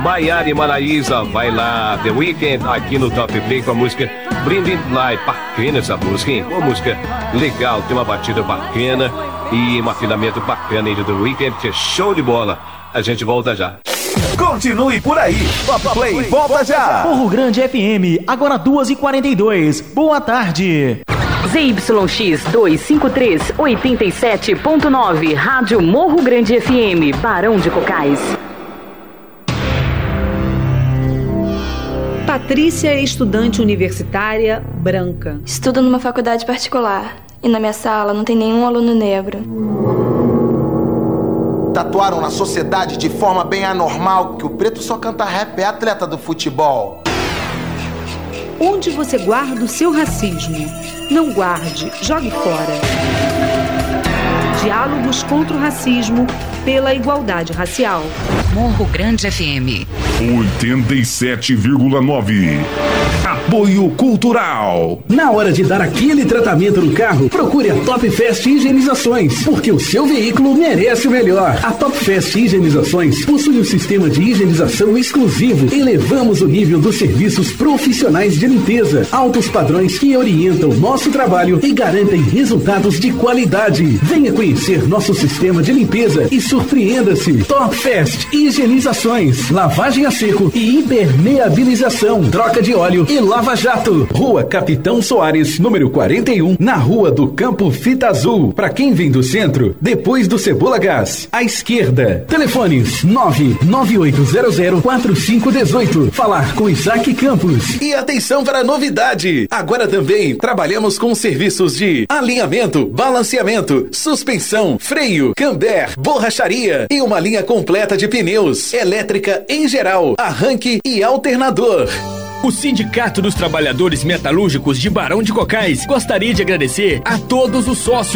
Maiara e Maraísa, vai lá, The Weeknd, aqui no Top Play com a música Blinding Light. Bacana essa música, hein? Uma música legal, tem uma batida bacana e um afinamento bacana aí do The Weeknd, que é show de bola. A gente volta já. Continue por aí. Top Play volta já. Morro Grande FM, agora 2h42. Boa tarde. ZYX 253, 87.9, Rádio Morro Grande FM, Barão de Cocais. Patrícia é estudante universitária branca. Estudo numa faculdade particular e na minha sala não tem nenhum aluno negro. Tatuaram na sociedade de forma bem anormal que o preto só canta rap, é atleta do futebol. Onde você guarda o seu racismo? Não guarde, jogue fora. Diálogos contra o racismo pela igualdade racial. Morro Grande FM 87,9. Apoio Cultural. Na hora de dar aquele tratamento no carro, procure a Top Fest Higienizações, porque o seu veículo merece o melhor. A Top Fest Higienizações possui um sistema de higienização exclusivo. Elevamos o nível dos serviços profissionais de limpeza, altos padrões que orientam nosso trabalho e garantem resultados de qualidade. Venha conhecer nosso sistema de limpeza e surpreenda-se. Top Fest Higienizações, lavagem a seco e impermeabilização, troca de óleo e lava-jato. Rua Capitão Soares, número 41, na Rua do Campo Fita Azul. Para quem vem do centro, depois do Cebola Gás, à esquerda. Telefones 998004518. Falar com Isaac Campos. E atenção para a novidade! Agora também trabalhamos com serviços de alinhamento, balanceamento, suspensão, freio, camber, borracharia e uma linha completa de pneus, elétrica em geral, arranque e alternador. O Sindicato dos Trabalhadores Metalúrgicos de Barão de Cocais gostaria de agradecer a todos os sócios